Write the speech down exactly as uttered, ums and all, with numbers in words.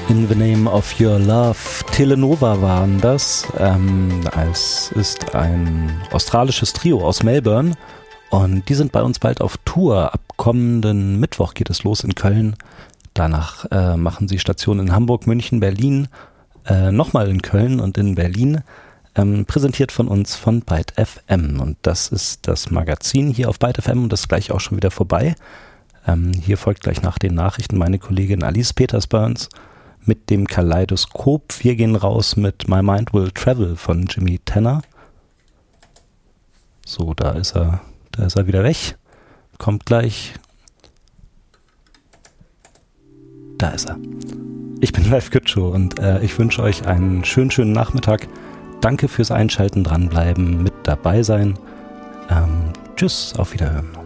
In the Name of Your Love. Telenova waren das. Ähm, es ist ein australisches Trio aus Melbourne und die sind bei uns bald auf Tour. Ab kommenden Mittwoch geht es los in Köln. Danach äh, machen sie Station in Hamburg, München, Berlin, äh, nochmal in Köln und in Berlin. Ähm, präsentiert von uns von Byte F M. Und das ist das Magazin hier auf Byte F M und das ist gleich auch schon wieder vorbei. Ähm, hier folgt gleich nach den Nachrichten meine Kollegin Alice Petersburns mit dem Kaleidoskop. Wir gehen raus mit My Mind Will Travel von Jimmy Tanner. So, da ist er, da ist er wieder weg. Kommt gleich. Da ist er. Ich bin Live Kütschow und äh, ich wünsche euch einen schönen, schönen Nachmittag. Danke fürs Einschalten, dranbleiben, mit dabei sein. Ähm, tschüss, auf Wiederhören.